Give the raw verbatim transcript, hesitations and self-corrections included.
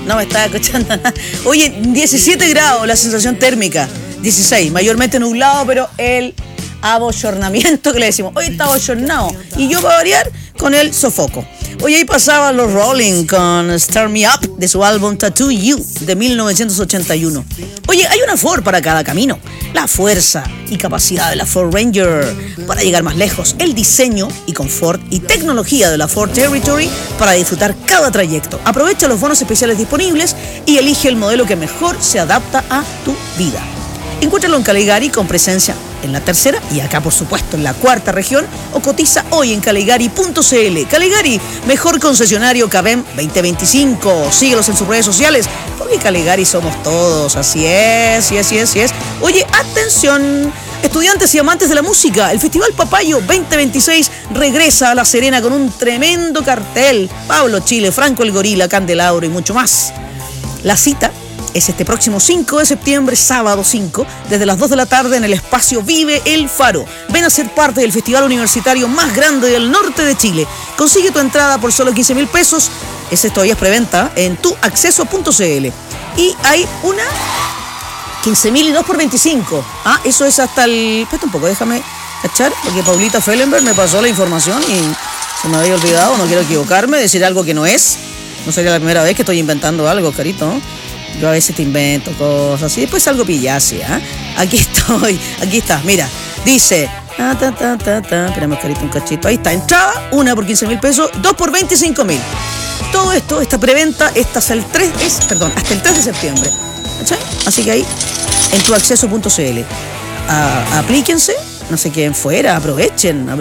No me estaba escuchando nada. Oye, diecisiete grados la sensación térmica. dieciséis, mayormente nublado, pero el abochornamiento que le decimos. Hoy está abochornado. Y yo, para variar, con el sofoco. Hoy ahí pasaban los Rolling con Start Me Up de su álbum Tattoo You de mil novecientos ochenta y uno. Oye, hay una Ford para cada camino. La fuerza y capacidad de la Ford Ranger para llegar más lejos. El diseño y confort y tecnología de la Ford Territory para disfrutar cada trayecto. Aprovecha los bonos especiales disponibles y elige el modelo que mejor se adapta a tu vida. Encuéntralo en Caligari con presencia en la tercera y acá por supuesto en la cuarta región o cotiza hoy en caligari punto cl. Caligari, mejor concesionario Cabem veinte veinticinco. Síguelos en sus redes sociales porque Caligari somos todos. Así es, sí, así es, así es. Oye, atención, estudiantes y amantes de la música, el Festival Papayo veinte veintiséis regresa a La Serena con un tremendo cartel. Pablo Chile, Franco el Gorila, Candelabro y mucho más. La cita es este próximo cinco de septiembre, sábado cinco, desde las dos de la tarde en el espacio Vive el Faro. Ven a ser parte del festival universitario más grande del norte de Chile. Consigue tu entrada por solo quince mil pesos. Ese todavía es preventa en tu acceso punto cl. Y hay una quince mil y dos por veinticinco. Ah, eso es hasta el... Espera un poco, déjame cachar, porque Paulita Fellenberg me pasó la información y se me había olvidado. No quiero equivocarme, decir algo que no es. No sería la primera vez que estoy inventando algo, carito, ¿no? Yo a veces te invento cosas y después algo pillase, ¿ah? ¿eh? Aquí estoy, aquí está, mira, dice, ta, ta, ta, ta, ta. Esperemos, carito, un cachito, ahí está, entrada, una por quince mil pesos, dos por veinticinco mil. Todo esto, esta preventa, esta hasta el tres, es, perdón, hasta el tres de septiembre, ¿cachai? Así que ahí, en tu acceso punto cl, aplíquense, no se queden fuera, aprovechen,